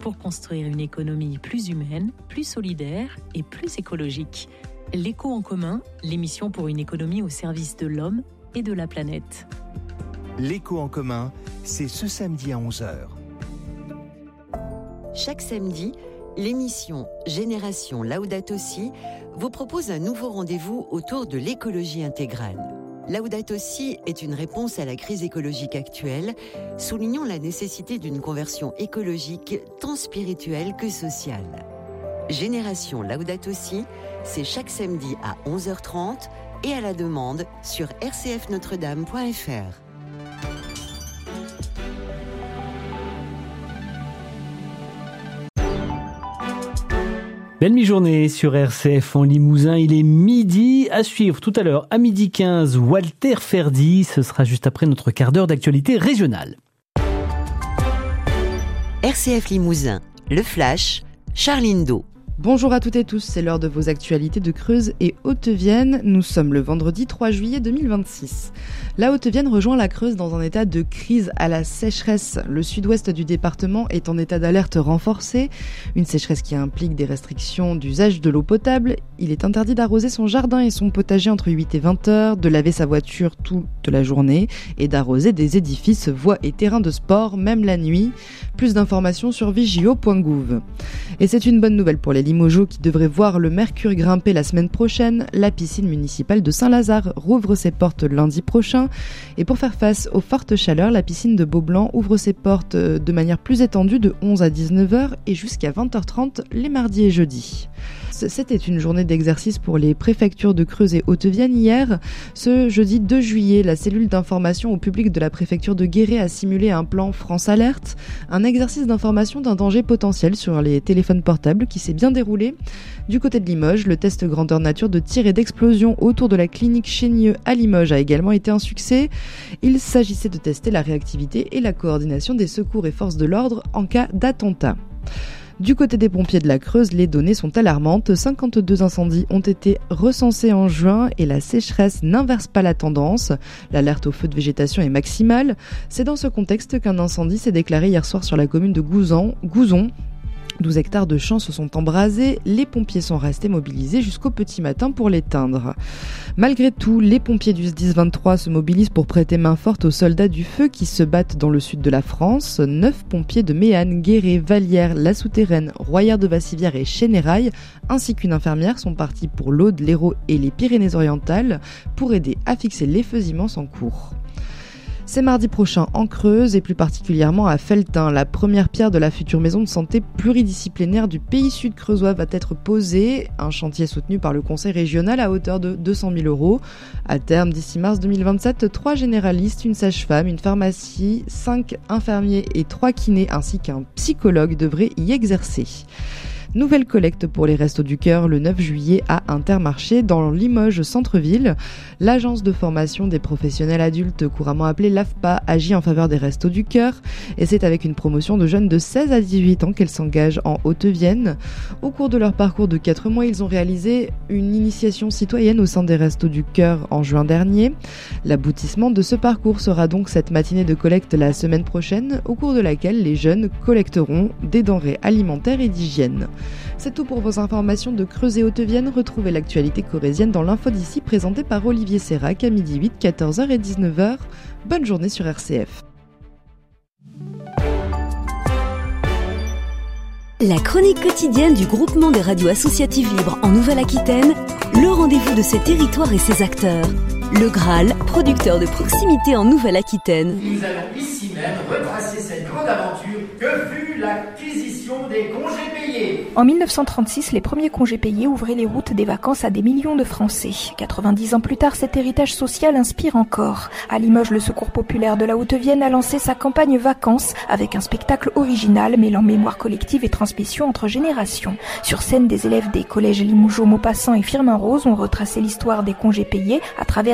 pour construire une économie plus humaine, plus solidaire et plus écologique. L'écho en commun, l'émission pour une économie au service de l'homme et de la planète. L'écho en commun, c'est ce samedi à 11h. Chaque samedi, l'émission Génération Laudato Si vous propose un nouveau rendez-vous autour de l'écologie intégrale. Laudato Si est une réponse à la crise écologique actuelle, soulignant la nécessité d'une conversion écologique tant spirituelle que sociale. Génération Laudato Si, c'est chaque samedi à 11h30 et à la demande sur rcfnotredame.fr. Belle mi-journée sur RCF en Limousin, il est midi. À suivre tout à l'heure à 12h15, Walter Ferdy, ce sera juste après notre quart d'heure d'actualité régionale. RCF Limousin, le Flash, Charline Do. Bonjour à toutes et tous, c'est l'heure de vos actualités de Creuse et Haute-Vienne. Nous sommes le vendredi 3 juillet 2026. La Haute-Vienne rejoint la Creuse dans un état de crise à la sécheresse. Le sud-ouest du département est en état d'alerte renforcée. Une sécheresse qui implique des restrictions d'usage de l'eau potable. Il est interdit d'arroser son jardin et son potager entre 8 et 20 heures, de laver sa voiture toute la journée et d'arroser des édifices, voies et terrains de sport, même la nuit. Plus d'informations sur vigio.gouv. Et c'est une bonne nouvelle pour les Limogeaux qui devraient voir le mercure grimper la semaine prochaine. La piscine municipale de Saint-Lazare rouvre ses portes lundi prochain. Et pour faire face aux fortes chaleurs, la piscine de Beaublanc ouvre ses portes de manière plus étendue de 11 à 19h et jusqu'à 20h30 les mardis et jeudis. C'était une journée d'exercice pour les préfectures de Creuse et Haute-Vienne hier. Ce jeudi 2 juillet, la cellule d'information au public de la préfecture de Guéret a simulé un plan France Alerte, un exercice d'information d'un danger potentiel sur les téléphones portables qui s'est bien déroulé. Du côté de Limoges, le test grandeur nature de tir et d'explosion autour de la clinique Chénieux à Limoges a également été un succès. Il s'agissait de tester la réactivité et la coordination des secours et forces de l'ordre en cas d'attentat. Du côté des pompiers de la Creuse, les données sont alarmantes. 52 incendies ont été recensés en juin et la sécheresse n'inverse pas la tendance. L'alerte au feu de végétation est maximale. C'est dans ce contexte qu'un incendie s'est déclaré hier soir sur la commune de Gouzon. 12 hectares de champs se sont embrasés, les pompiers sont restés mobilisés jusqu'au petit matin pour l'éteindre. Malgré tout, les pompiers du SDIS 23 se mobilisent pour prêter main forte aux soldats du feu qui se battent dans le sud de la France. 9 pompiers de Méanne, Guéret, Vallières, La Souterraine, Royère de Vassivière et Chénérail, ainsi qu'une infirmière sont partis pour l'Aude, l'Hérault et les Pyrénées-Orientales pour aider à fixer les feux immenses en cours. C'est mardi prochain en Creuse et plus particulièrement à Felletin. La première pierre de la future maison de santé pluridisciplinaire du pays sud creusois va être posée. Un chantier soutenu par le conseil régional à hauteur de 200 000 €. À terme, d'ici mars 2027, 3 généralistes, une sage-femme, une pharmacie, 5 infirmiers et 3 kinés ainsi qu'un psychologue devraient y exercer. Nouvelle collecte pour les Restos du Cœur le 9 juillet à Intermarché dans Limoges Centre-Ville. L'agence de formation des professionnels adultes, couramment appelée l'AFPA, agit en faveur des Restos du Cœur et c'est avec une promotion de jeunes de 16 à 18 ans qu'elle s'engage en Haute-Vienne. Au cours de leur parcours de 4 mois, ils ont réalisé une initiation citoyenne au sein des Restos du Cœur en juin dernier. L'aboutissement de ce parcours sera donc cette matinée de collecte la semaine prochaine, au cours de laquelle les jeunes collecteront des denrées alimentaires et d'hygiène. C'est tout pour vos informations de Creuse et Haute-Vienne. Retrouvez l'actualité corrézienne dans l'info d'ici présentée par Olivier Sérac à 12h08, 14h et 19h. Bonne journée sur RCF. La chronique quotidienne du groupement des radios associatives libres en Nouvelle-Aquitaine, le rendez-vous de ses territoires et ses acteurs. Le Graal, producteur de proximité en Nouvelle-Aquitaine. Nous allons ici même retracer cette grande aventure que fut l'acquisition des congés payés. En 1936, les premiers congés payés ouvraient les routes des vacances à des millions de Français. 90 ans plus tard, cet héritage social inspire encore. À Limoges, le Secours populaire de la Haute-Vienne a lancé sa campagne vacances avec un spectacle original mêlant mémoire collective et transmission entre générations. Sur scène, des élèves des collèges Limougeaux, Maupassant et Firmin Rose ont retracé l'histoire des congés payés à travers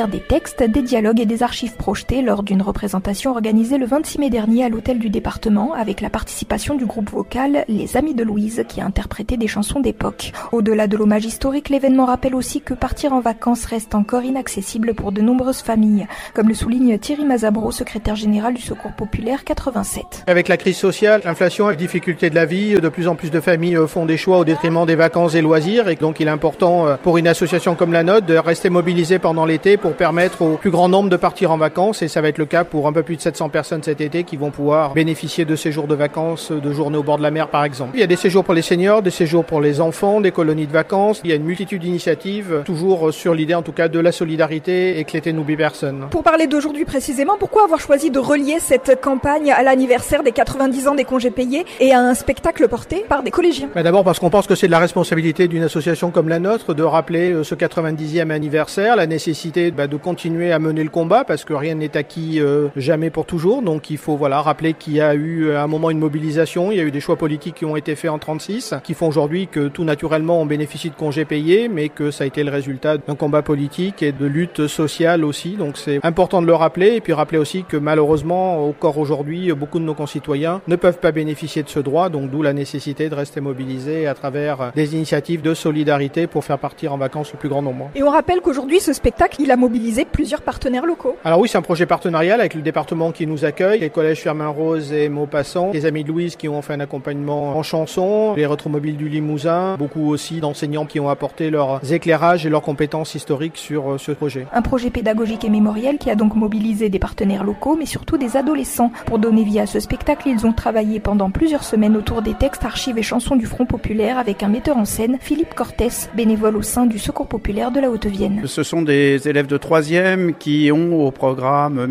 des textes, des dialogues et des archives projetées lors d'une représentation organisée le 26 mai dernier à l'hôtel du département avec la participation du groupe vocal Les Amis de Louise qui a interprété des chansons d'époque. Au-delà de l'hommage historique, l'événement rappelle aussi que partir en vacances reste encore inaccessible pour de nombreuses familles, comme le souligne Thierry Mazabro, secrétaire général du Secours populaire 87. Avec la crise sociale, l'inflation, les difficultés de la vie, de plus en plus de familles font des choix au détriment des vacances et loisirs et donc il est important pour une association comme la nôtre de rester mobilisée pendant l'été pour permettre au plus grand nombre de partir en vacances et ça va être le cas pour un peu plus de 700 personnes cet été qui vont pouvoir bénéficier de séjours de vacances, de journées au bord de la mer par exemple. Il y a des séjours pour les seniors, des séjours pour les enfants, des colonies de vacances. Il y a une multitude d'initiatives, toujours sur l'idée en tout cas de la solidarité et que l'été n'oublie personne. Pour parler d'aujourd'hui précisément, pourquoi avoir choisi de relier cette campagne à l'anniversaire des 90 ans des congés payés et à un spectacle porté par des collégiens? D'abord parce qu'on pense que c'est de la responsabilité d'une association comme la nôtre de rappeler ce 90e anniversaire, la nécessité de continuer à mener le combat parce que rien n'est acquis jamais pour toujours. Donc il faut rappeler qu'il y a eu à un moment une mobilisation, il y a eu des choix politiques qui ont été faits en 36 qui font aujourd'hui que tout naturellement on bénéficie de congés payés mais que ça a été le résultat d'un combat politique et de lutte sociale aussi. Donc c'est important de le rappeler et puis rappeler aussi que malheureusement encore aujourd'hui beaucoup de nos concitoyens ne peuvent pas bénéficier de ce droit, donc d'où la nécessité de rester mobilisés à travers des initiatives de solidarité pour faire partir en vacances le plus grand nombre. Et on rappelle qu'aujourd'hui ce spectacle il a mobilisé plusieurs partenaires locaux. Alors oui, c'est un projet partenarial avec le département qui nous accueille, les collèges Firmin-Rose et Maupassant, les Amis de Louise qui ont fait un accompagnement en chanson, les Rétromobiles du Limousin, beaucoup aussi d'enseignants qui ont apporté leurs éclairages et leurs compétences historiques sur ce projet. Un projet pédagogique et mémoriel qui a donc mobilisé des partenaires locaux mais surtout des adolescents. Pour donner vie à ce spectacle, ils ont travaillé pendant plusieurs semaines autour des textes, archives et chansons du Front populaire avec un metteur en scène, Philippe Cortès, bénévole au sein du Secours populaire de la Haute-Vienne. Ce sont des élèves de 3e qui ont au programme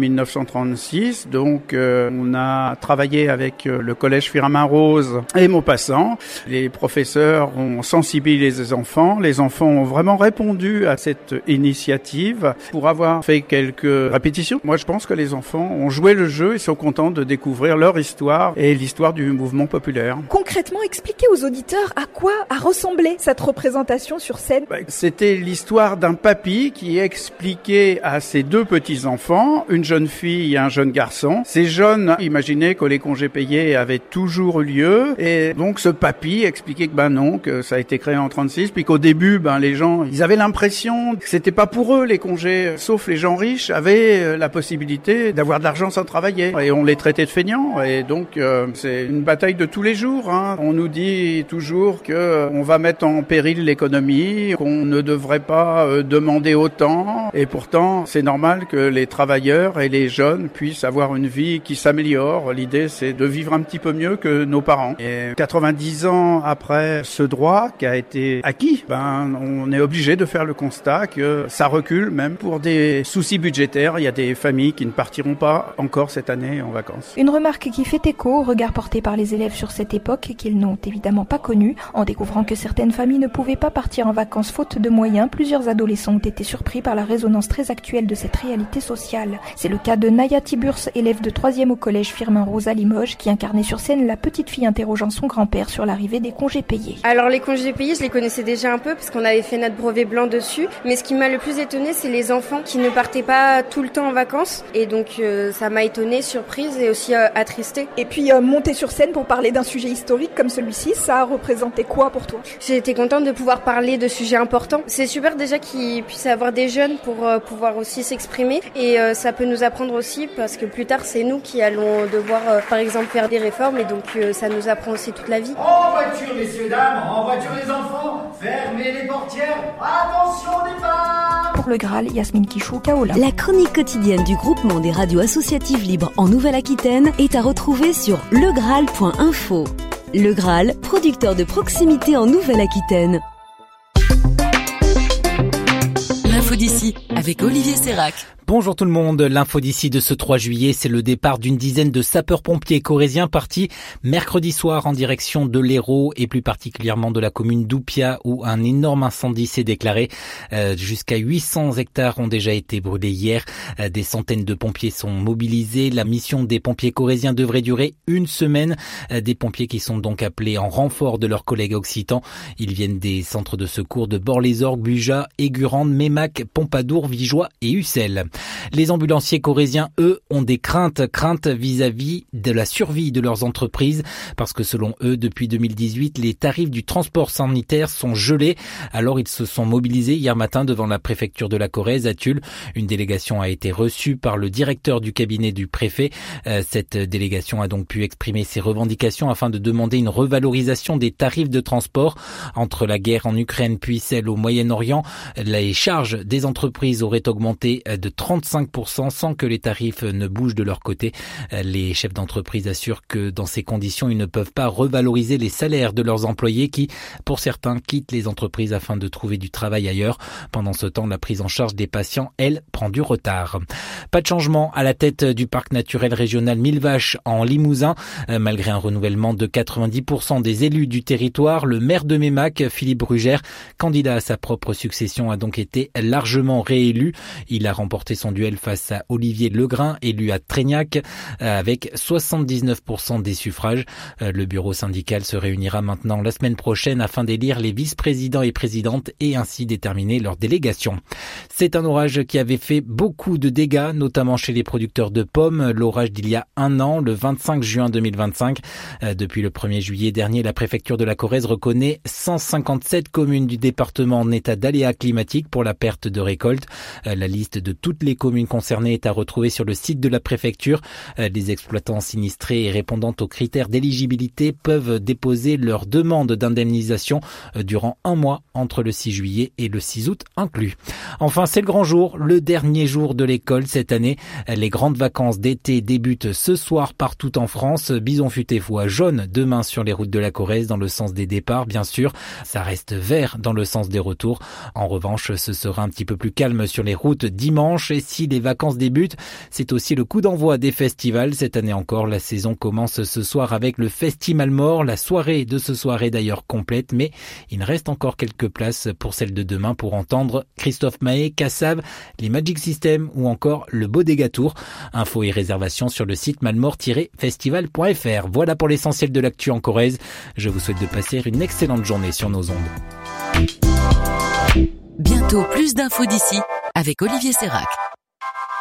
1936. Donc on a travaillé avec le collège Firmin-Rose et Maupassant. Les professeurs ont sensibilisé les enfants ont vraiment répondu à cette initiative pour avoir fait quelques répétitions. Moi je pense que les enfants ont joué le jeu et sont contents de découvrir leur histoire et l'histoire du mouvement populaire. Concrètement, expliquez aux auditeurs à quoi a ressemblé cette représentation sur scène. C'était l'histoire d'un papy qui expliquait à ses deux petits-enfants, une jeune fille et un jeune garçon. Ces jeunes imaginaient que les congés payés avaient toujours eu lieu et donc ce papy expliquait que non, que ça a été créé en 36, puis qu'au début, les gens, ils avaient l'impression que c'était pas pour eux les congés, sauf les gens riches avaient la possibilité d'avoir de l'argent sans travailler et on les traitait de feignants et donc c'est une bataille de tous les jours. On nous dit toujours que on va mettre en péril l'économie, qu'on ne devrait pas demander autant et pourtant c'est normal que les travailleurs et les jeunes puissent avoir une vie qui s'améliore. L'idée c'est de vivre un petit peu mieux que nos parents. Et 90 ans après ce droit qui a été acquis, on est obligé de faire le constat que ça recule même pour des soucis budgétaires. Il y a des familles qui ne partiront pas encore cette année en vacances. Une remarque qui fait écho au regard porté par les élèves sur cette époque qu'ils n'ont évidemment pas connue. En découvrant que certaines familles ne pouvaient pas partir en vacances faute de moyens, plusieurs adolescents ont été surpris par la résonance très actuelle de cette réalité sociale. C'est le cas de Naya Tiburce, élève de 3e au collège Firmin-Rose à Limoges, qui incarnait sur scène la petite fille interrogeant son grand-père sur l'arrivée des congés payés. Alors les congés payés, je les connaissais déjà un peu parce qu'on avait fait notre brevet blanc dessus, mais ce qui m'a le plus étonnée, c'est les enfants qui ne partaient pas tout le temps en vacances et donc ça m'a étonnée, surprise et aussi attristée. Et puis monter sur scène pour parler d'un sujet historique comme celui-ci, ça a représenté quoi pour toi? J'ai été contente de pouvoir parler de sujets importants. C'est super déjà qu'ils puissent avoir des jeunes pour pouvoir aussi s'exprimer et ça peut nous apprendre aussi parce que plus tard c'est nous qui allons devoir par exemple faire des réformes et donc ça nous apprend aussi toute la vie. En voiture messieurs dames, en voiture les enfants, fermez les portières, attention au départ. Pour le Graal, Yasmine Kichou, Kaola. La chronique quotidienne du groupement des radios associatives libres en Nouvelle-Aquitaine est à retrouver sur legraal.info. Le Graal, producteur de proximité en Nouvelle-Aquitaine. L'info d'ici avec Olivier Sérac. Bonjour tout le monde, l'info d'ici de ce 3 juillet, c'est le départ d'une dizaine de sapeurs-pompiers corréziens partis mercredi soir en direction de l'Hérault et plus particulièrement de la commune d'Oupia où un énorme incendie s'est déclaré. Jusqu'à 800 hectares ont déjà été brûlés hier. Des centaines de pompiers sont mobilisés. La mission des pompiers corréziens devrait durer une semaine. Des pompiers qui sont donc appelés en renfort de leurs collègues occitans. Ils viennent des centres de secours de Bord-les-Orgues, Buja, Aigurande, Mémac, Pompadour, Vigeois et Ussel. Les ambulanciers corréziens, eux, ont des craintes vis-à-vis de la survie de leurs entreprises parce que selon eux, depuis 2018, les tarifs du transport sanitaire sont gelés. Alors ils se sont mobilisés hier matin devant la préfecture de la Corrèze à Tulle. Une délégation a été reçue par le directeur du cabinet du préfet. Cette délégation a donc pu exprimer ses revendications afin de demander une revalorisation des tarifs de transport. Entre la guerre en Ukraine puis celle au Moyen-Orient, les charges des entreprises auraient augmenté de 35% sans que les tarifs ne bougent de leur côté. Les chefs d'entreprise assurent que dans ces conditions, ils ne peuvent pas revaloriser les salaires de leurs employés qui, pour certains, quittent les entreprises afin de trouver du travail ailleurs. Pendant ce temps, la prise en charge des patients, elle, prend du retard. Pas de changement à la tête du parc naturel régional Mille-Vaches en Limousin. Malgré un renouvellement de 90% des élus du territoire, le maire de Mémac, Philippe Brugère, candidat à sa propre succession, a donc été largement réélu. Il a remporté son duel face à Olivier Legrain, élu à Trégnac, avec 79% des suffrages. Le bureau syndical se réunira maintenant la semaine prochaine afin d'élire les vice-présidents et présidentes et ainsi déterminer leur délégation. C'est un orage qui avait fait beaucoup de dégâts, notamment chez les producteurs de pommes. L'orage d'il y a un an, le 25 juin 2025. Depuis le 1er juillet dernier, la préfecture de la Corrèze reconnaît 157 communes du département en état d'aléa climatique pour la perte de récolte. La liste de toutes les communes concernées est à retrouver sur le site de la préfecture. Les exploitants sinistrés et répondant aux critères d'éligibilité peuvent déposer leur demande d'indemnisation durant un mois entre le 6 juillet et le 6 août inclus. Enfin, c'est le grand jour, le dernier jour de l'école cette année. Les grandes vacances d'été débutent ce soir partout en France. Bison futé voie jaune demain sur les routes de la Corrèze dans le sens des départs, bien sûr. Ça reste vert dans le sens des retours. En revanche, ce sera un petit peu plus calme sur les routes dimanche. Et si les vacances débutent, c'est aussi le coup d'envoi des festivals. Cette année encore, la saison commence ce soir avec le Festimalmort. La soirée de ce soir est d'ailleurs complète, mais il reste encore quelques places pour celle de demain pour entendre Christophe Maé, Kassav, les Magic System ou encore le Bodega Tour. Infos et réservations sur le site malmort-festival.fr. Voilà pour l'essentiel de l'actu en Corrèze. Je vous souhaite de passer une excellente journée sur nos ondes. Bientôt plus d'infos d'ici avec Olivier Sérac.